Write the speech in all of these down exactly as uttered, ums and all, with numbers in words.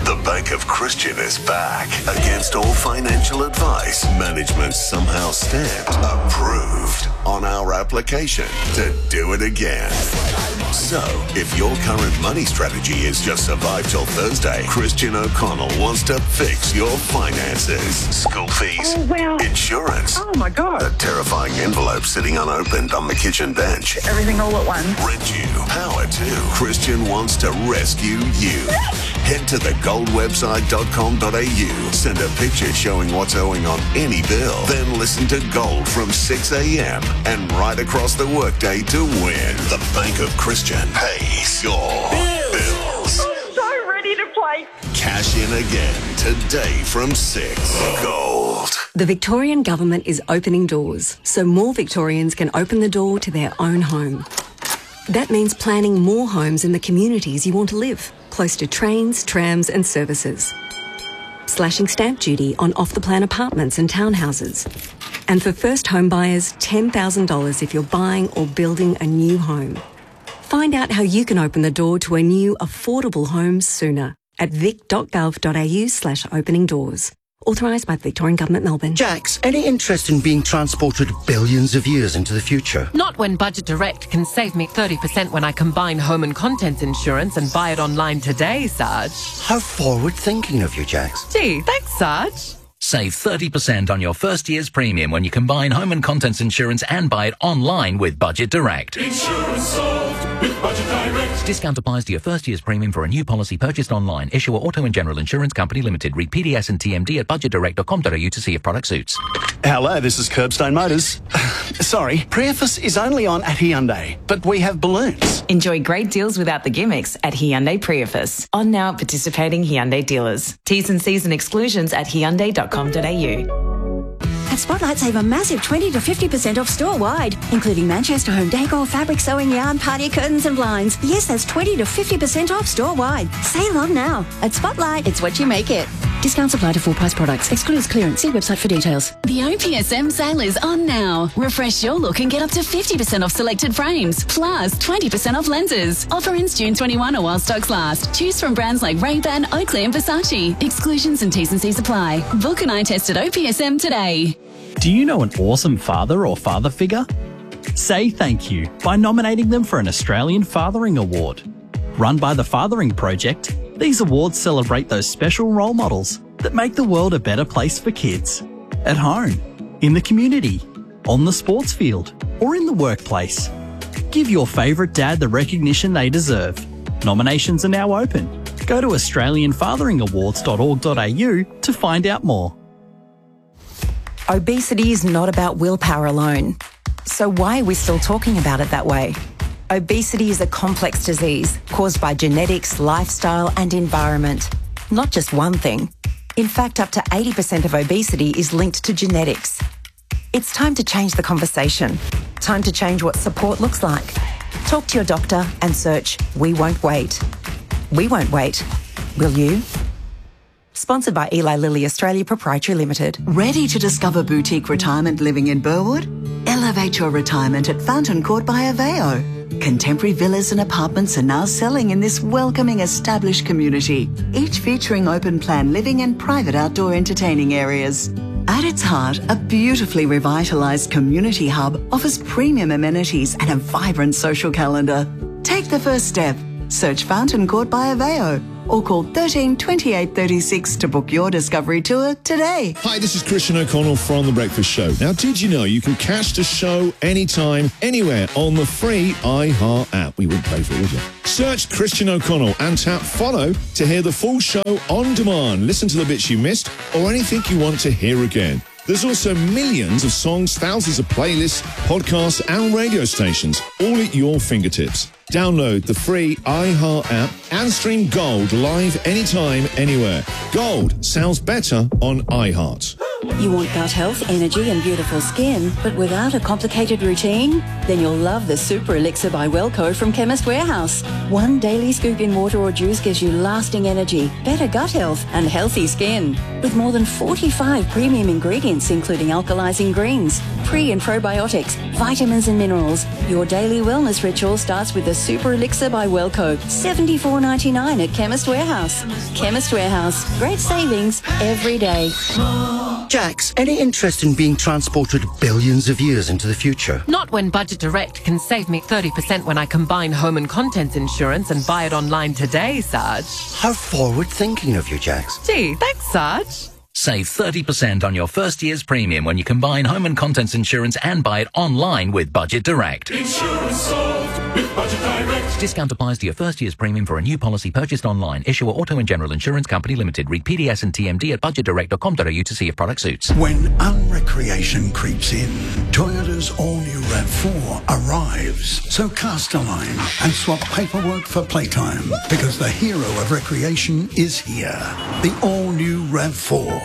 The Bank of Christian is back. Against all financial advice, management somehow stamped approved on our application to do it again. So, if your current money strategy is just survive till Thursday, Christian O'Connell wants to fix your finances. School fees, oh, wow. insurance. Oh, my God. A terrifying envelope sitting unopened on the kitchen bench. Everything all at once. Rent you, power to. Christian wants to rescue you. Head to the gold website dot com dot a u. Send a picture showing what's owing on any bill. Then listen to Gold from six a.m. and right across the workday to win. The Bank of Christian pays your bills. bills. I'm so ready to play. Cash in again today from six. Gold. The Victorian Government is opening doors so more Victorians can open the door to their own home. That means planning more homes in the communities you want to live, close to trains, trams and services. Slashing stamp duty on off-the-plan apartments and townhouses. And for first home buyers, ten thousand dollars if you're buying or building a new home. Find out how you can open the door to a new affordable home sooner at vic dot gov dot a u slash opening doors. Authorised by the Victorian Government, Melbourne. Jax, any interest in being transported billions of years into the future? Not when Budget Direct can save me thirty percent when I combine home and contents insurance and buy it online today, Sarge. How forward-thinking of you, Jax. Gee, thanks, Sarge. Save thirty percent on your first year's premium when you combine home and contents insurance and buy it online with Budget Direct. Insurance solved with Budget Direct. Discount applies to your first year's premium for a new policy purchased online. Issuer Auto and General Insurance Company Limited. Read P D S and T M D at budget direct dot com dot a u to see if product suits. Hello, this is Curbstone Motors. Sorry, Prius is only on at Hyundai, but we have balloons. Enjoy great deals without the gimmicks at Hyundai Prius. On now at participating Hyundai dealers. T's and C's and exclusions at hyundai dot com dot a u. At Spotlight, save a massive twenty to fifty percent off store-wide, including Manchester home decor, fabric, sewing, yarn, party curtains and blinds. Yes, that's twenty to fifty percent off store-wide. Save on now. At Spotlight, it's what you make it. Discounts apply to full-price products. Excludes clearance. See website for details. The O P S M sale is on now. Refresh your look and get up to fifty percent off selected frames, plus twenty percent off lenses. Offer ends June twenty-first or while stocks last. Choose from brands like Ray-Ban, Oakley and Versace. Exclusions and T's and C's apply. Book an eye test at O P S M today. Do you know an awesome father or father figure? Say thank you by nominating them for an Australian Fathering Award. Run by the Fathering Project, these awards celebrate those special role models that make the world a better place for kids. At home, in the community, on the sports field, or in the workplace. Give your favourite dad the recognition they deserve. Nominations are now open. Go to australian fathering awards dot org dot a u to find out more. Obesity is not about willpower alone. So why are we still talking about it that way? Obesity is a complex disease caused by genetics, lifestyle and environment. Not just one thing. In fact, up to eighty percent of obesity is linked to genetics. It's time to change the conversation. Time to change what support looks like. Talk to your doctor and search We Won't Wait. We won't wait. Will you? Sponsored by Eli Lilly Australia Proprietary Limited. Ready to discover boutique retirement living in Burwood? Elevate your retirement at Fountain Court by Aveo. Contemporary villas and apartments are now selling in this welcoming established community, each featuring open plan living and private outdoor entertaining areas. At its heart, a beautifully revitalised community hub offers premium amenities and a vibrant social calendar. Take the first step. Search Fountain Court by Aveo or call thirteen twenty-eight thirty-six to book your discovery tour today. Hi, this is Christian O'Connell from The Breakfast Show. Now, did you know you can catch the show anytime, anywhere on the free iHeart app? We wouldn't pay for it, would you? Search Christian O'Connell and tap follow to hear the full show on demand. Listen to the bits you missed or anything you want to hear again. There's also millions of songs, thousands of playlists, podcasts and radio stations, all at your fingertips. Download the free iHeart app and stream Gold live anytime, anywhere. Gold sounds better on iHeart. You want gut health, energy and beautiful skin, but without a complicated routine? Then you'll love the Super Elixir by Wellco from Chemist Warehouse. One daily scoop in water or juice gives you lasting energy, better gut health and healthy skin. With more than forty-five premium ingredients including alkalizing greens, pre and probiotics, vitamins and minerals, your daily wellness ritual starts with the Super Elixir by Wellco. seventy-four ninety-nine at Chemist Warehouse. Chemist Warehouse. Great savings every day. Jax, any interest in being transported billions of years into the future? Not when Budget Direct can save me thirty percent when I combine home and contents insurance and buy it online today, Sarge. How forward-thinking of you, Jax. Gee, thanks, Sarge. Save thirty percent on your first year's premium when you combine home and contents insurance and buy it online with Budget Direct. Insurance solved with Budget Direct. Discount applies to your first year's premium for a new policy purchased online. Issuer Auto and General Insurance Company Limited. Read P D S and T M D at budget direct dot com dot a u to see if product suits. When unrecreation creeps in, Toyota's all-new RAV four arrives. So cast a line and swap paperwork for playtime, because the hero of recreation is here. The all-new RAV four.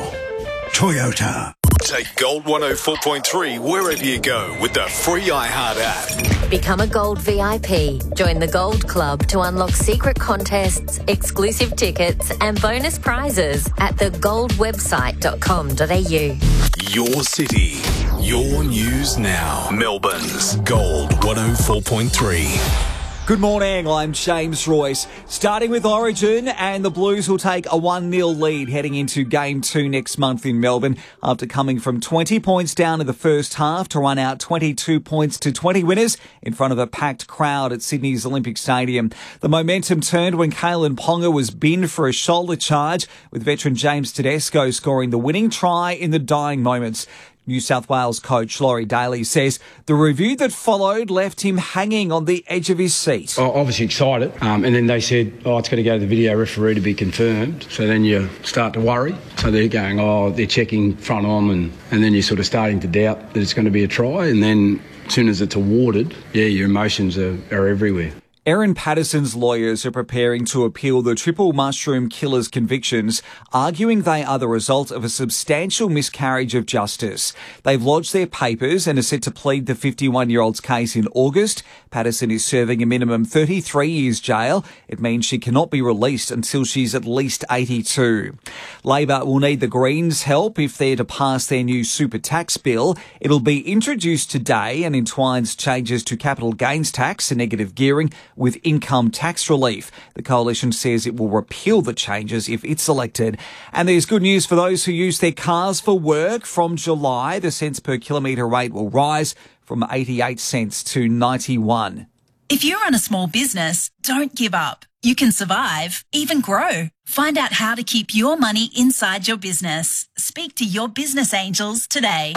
Toyota. Take Gold one oh four point three wherever you go with the free iHeart app. Become a Gold V I P. Join the Gold Club to unlock secret contests, exclusive tickets and bonus prizes at the gold website dot com dot a u. Your city, your news now. Melbourne's Gold one oh four point three. Good morning, I'm James Royce. Starting with Origin, and the Blues will take a one nil lead heading into Game two next month in Melbourne after coming from twenty points down in the first half to run out twenty-two points to twenty winners in front of a packed crowd at Sydney's Olympic Stadium. The momentum turned when Kalen Ponga was binned for a shoulder charge, with veteran James Tedesco scoring the winning try in the dying moments. New South Wales coach Laurie Daly says the review that followed left him hanging on the edge of his seat. Oh, obviously excited, um, and then they said, oh, it's got to go to the video referee to be confirmed. So then you start to worry. So they're going, oh, they're checking front on, and, and then you're sort of starting to doubt that it's going to be a try. And then as soon as it's awarded, yeah, your emotions are, are everywhere. Erin Patterson's lawyers are preparing to appeal the triple mushroom killer's convictions, arguing they are the result of a substantial miscarriage of justice. They've lodged their papers and are set to plead the fifty-one-year-old's case in August. Patterson is serving a minimum thirty-three years jail. It means she cannot be released until she's at least eighty-two. Labor will need the Greens' help if they're to pass their new super tax bill. It'll be introduced today and entwines changes to capital gains tax and negative gearing with income tax relief. The coalition says it will repeal the changes if it's elected. And there's good news for those who use their cars for work. From July, the cents per kilometre rate will rise from eighty-eight cents to ninety-one. If you run a small business, don't give up. You can survive, even grow. Find out how to keep your money inside your business. Speak to your business angels today.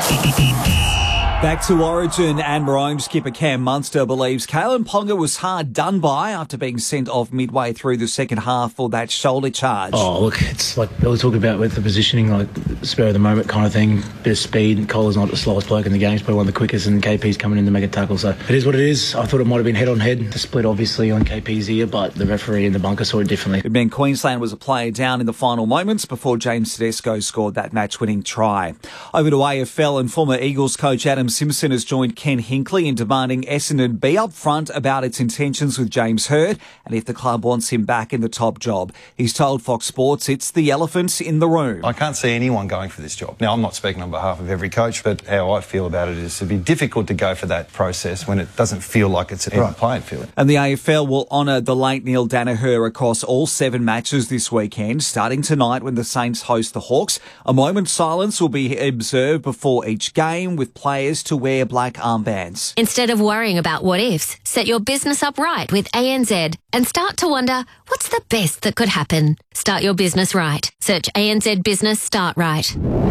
Back to Origin, and Maroon skipper Cam Munster believes Kalen Ponga was hard done by after being sent off midway through the second half for that shoulder charge. Oh, look, it's like Billy talked about with the positioning, like spur of the moment kind of thing, bit of speed. Cole's not the slowest bloke in the game, he's probably one of the quickest, and K P's coming in to make a tackle, so it is what it is. I thought it might have been head on head. The split obviously on K P's ear, but the referee in the bunker saw it differently. It meant Queensland was a player down in the final moments before James Tedesco scored that match-winning try. Over to A F L, and former Eagles coach Adam Simpson has joined Ken Hinkley in demanding Essendon be upfront about its intentions with James Hird and if the club wants him back in the top job. He's told Fox Sports it's the elephant in the room. I can't see anyone going for this job. Now, I'm not speaking on behalf of every coach, but how I feel about it is it'd be difficult to go for that process when it doesn't feel like it's an even playing field. And the A F L will honour the late Neil Danaher across all seven matches this weekend, starting tonight when the Saints host the Hawks. A moment's silence will be observed before each game, with players to wear black armbands. Instead of worrying about what ifs, set your business up right with A N Z and start to wonder, what's the best that could happen? Start your business right. Search A N Z Business Start Right.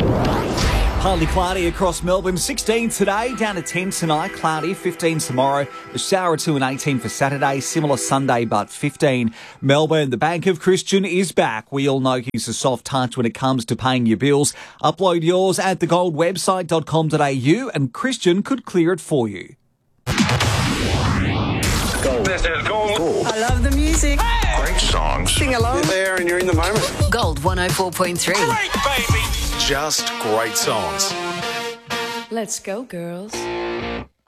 Partly cloudy across Melbourne, sixteen today, down to ten tonight, cloudy, fifteen tomorrow, a shower or two and eighteen for Saturday, similar Sunday but fifteen. Melbourne, the Bank of Christian is back. We all know he's a soft touch when it comes to paying your bills. Upload yours at the gold website dot com dot a u and Christian could clear it for you. Gold. This is Gold. I love the music. Hey! Great songs. sing along? You're there and you're in the moment. Gold one oh four point three. Great, baby. Just great songs. Let's go, girls.